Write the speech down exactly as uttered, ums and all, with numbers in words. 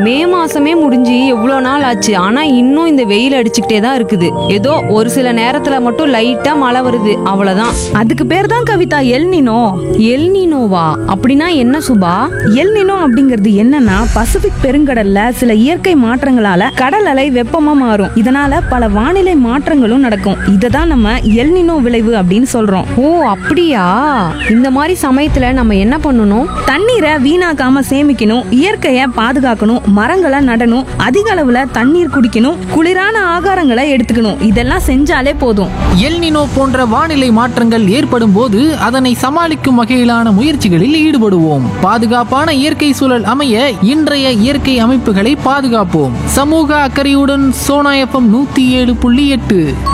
மே மாசமே முடிஞ்சு எவ்வளோ நாள் ஆச்சு, ஆனா இன்னும் இந்த வெயில் அடிச்சுக்கிட்டே தான் இருக்குது. ஏதோ ஒரு சில நேரத்துல மட்டும் லைட்டா மழை வருது, அவ்வளவுதான். அதுக்கு பேர் தான் கவிதா எல் நினோ. எல் நீனோவா? அப்படின்னா என்ன சுபா? எல் நினோ அப்படிங்கிறது என்னன்னா, பசிபிக் பெருங்கடல்ல சில இயற்கை மாற்றங்களால கடல் அலை வெப்பமா மாறும். இதனால பல வானிலை மாற்றங்களும் நடக்கும். இததான் நம்ம எல் நினோ விளைவு அப்படின்னு சொல்றோம். ஓ அப்படியா? இந்த மாதிரி சமயத்துல நம்ம என்ன பண்ணணும்? தண்ணீரை வீணாக்காம சேமிக்கணும், இயற்கையை பாதுகாக்கணும், மரங்களை நடணும், அதிக அளவுல தண்ணீர் குடிக்கணும், குளிரான ஆகாரங்களை எடுத்துக்கணும். இதெல்லாம் செஞ்சாலே போதும். எல் நினோ போன்ற வானிலை மாற்றங்கள் ஏற்படும் போது அதனை சமாளிக்கும் வகையிலான முயற்சிகளில் ஈடுபடுவோம். பாதுகாப்பான இயற்கை சூழல் அமைய இன்றைய இயற்கை அமைப்புகளை பாதுகாப்போம். சமூக அக்கறையுடன் சோனா எஃப்எம் நூத்தி ஏழு புள்ளி எட்டு.